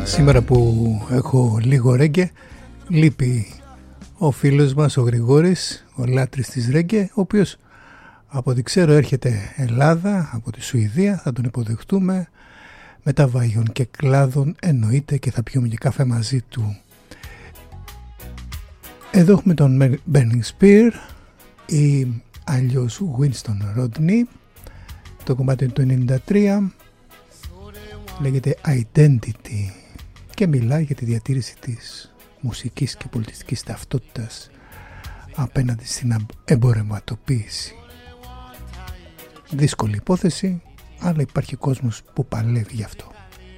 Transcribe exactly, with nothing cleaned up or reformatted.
Σήμερα που έχω λίγο ρέγγε, λείπει ο φίλος μας ο Γρηγόρης, ο λάτρης της ρέγγε, ο οποίος από ό,τι ξέρω έρχεται Ελλάδα, από τη Σουηδία, θα τον υποδεχτούμε με τα βαγιών και κλάδων, εννοείται, και θα πιούμε και καφέ μαζί του. Εδώ έχουμε τον Burning Spear ή αλλιώς Winston Rodney. Το κομμάτι του ενενήντα τρία λέγεται Identity και μιλάει για τη διατήρηση της μουσικής και πολιτιστικής ταυτότητας απέναντι στην εμπορευματοποίηση. Δύσκολη υπόθεση, αλλά υπάρχει κόσμος που παλεύει γι' αυτό.